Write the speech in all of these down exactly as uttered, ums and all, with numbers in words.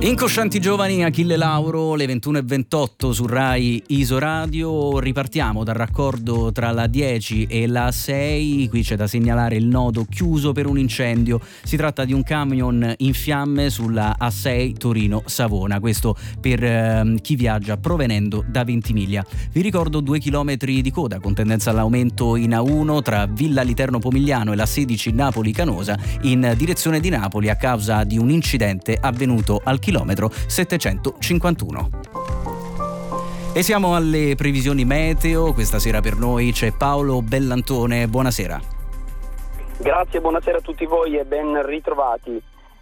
Incoscienti giovani, Achille Lauro, le ventuno e ventotto su Rai Isoradio. Ripartiamo dal raccordo tra la dieci e la sei. Qui c'è da segnalare il nodo chiuso per un incendio. Si tratta di un camion in fiamme sulla A sei Torino-Savona. Questo per eh, chi viaggia provenendo da Ventimiglia. Vi ricordo due chilometri di coda con tendenza all'aumento in A uno tra Villa Literno Pomigliano e la sedici Napoli-Canosa in direzione di Napoli a causa di un incidente avvenuto al chilometro settecentocinquantuno. E siamo alle previsioni meteo. Questa sera per noi c'è Paolo Bellantone. Buonasera. Grazie, buonasera a tutti voi e ben ritrovati.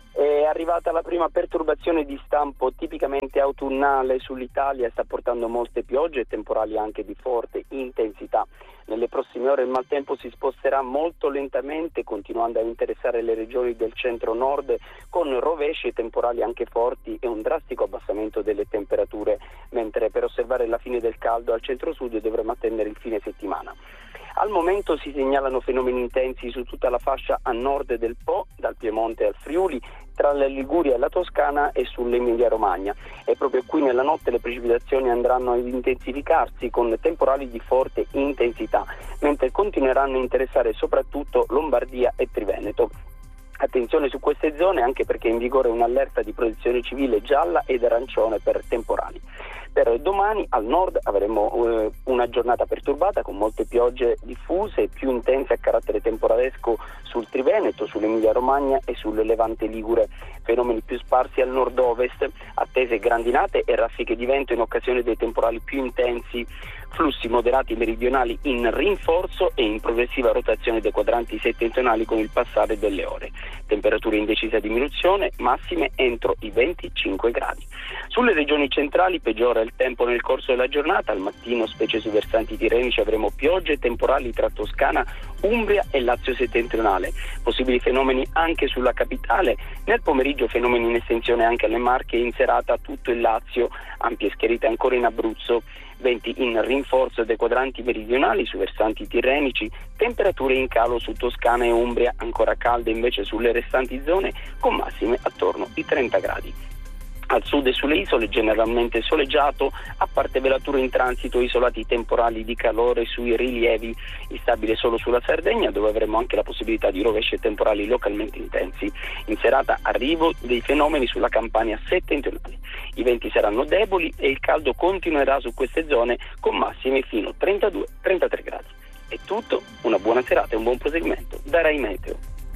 È arrivata la prima perturbazione di stampo tipicamente autunnale sull'Italia e sta portando molte piogge e temporali anche di forte intensità. Nelle prossime ore il maltempo si sposterà molto lentamente, continuando a interessare le regioni del centro-nord con rovesci e temporali anche forti e un drastico abbassamento delle temperature, mentre per osservare la fine del caldo al centro-sud dovremo attendere il fine settimana. Al momento si segnalano fenomeni intensi su tutta la fascia a nord del Po, dal Piemonte al Friuli, tra la Liguria e la Toscana e sull'Emilia Romagna. E proprio qui nella notte le precipitazioni andranno ad intensificarsi con temporali di forte intensità, mentre continueranno a interessare soprattutto Lombardia e Triveneto. Attenzione su queste zone anche perché è in vigore un'allerta di protezione civile gialla ed arancione per temporali. Per domani al nord avremo eh, una giornata perturbata con molte piogge diffuse e più intense a carattere temporalesco sul Triveneto, sull'Emilia Romagna e sul Levante Ligure. Fenomeni più sparsi al nord-ovest, attese grandinate e raffiche di vento in occasione dei temporali più intensi, flussi moderati meridionali in rinforzo e in progressiva rotazione dei quadranti settentrionali con il passare delle ore. Temperature in decisa diminuzione, massime entro i venticinque gradi. Sulle regioni centrali peggiora il tempo nel corso della giornata. Al mattino, specie sui versanti tirrenici, avremo piogge temporali tra Toscana, Umbria e Lazio settentrionale. Possibili fenomeni anche sulla capitale. Nel pomeriggio fenomeni in estensione anche alle Marche e in serata tutto il Lazio, ampie schiarite ancora in Abruzzo. Venti in rinforzo dei quadranti meridionali su versanti tirrenici, temperature in calo su Toscana e Umbria, ancora calde invece sulle restanti zone con massime attorno ai trenta gradi. Al sud e sulle isole generalmente soleggiato, a parte velature in transito, isolati temporali di calore sui rilievi, instabile solo sulla Sardegna dove avremo anche la possibilità di rovesci temporali localmente intensi. In serata arrivo dei fenomeni sulla Campania settentrionale. I venti saranno deboli e il caldo continuerà su queste zone con massime fino a trentadue trentatré gradi. È tutto, una buona serata e un buon proseguimento da Rai Meteo.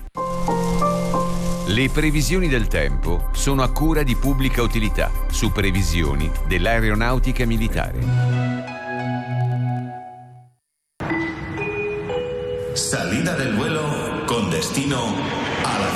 Le previsioni del tempo sono a cura di Pubblica Utilità su previsioni dell'aeronautica militare. Salida del vuelo con destino a la